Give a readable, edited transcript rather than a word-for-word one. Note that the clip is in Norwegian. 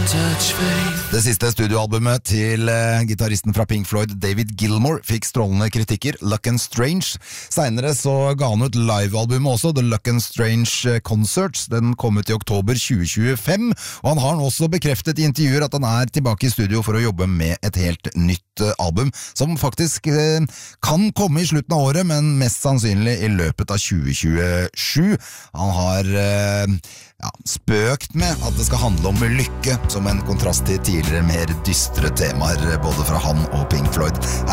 Det siste studioalbumet til gitaristen fra Pink Floyd, David Gilmour, fikk strålende kritikker, Luck and Strange. Senere så ga han ut livealbumet også, The Luck and Strange Concerts. Den kom ut i oktober 2025, og han har også bekreftet i intervjuer at han er tilbake i studio for å jobbe med et helt nytt album, som faktisk kan komme i slutten av året, men mest sannsynlig i løpet av 2027. Han har spøkt med at det skal handle om lykke, som en kontrast til tidligere mer dystre temaer både fra han og Pink Floyd.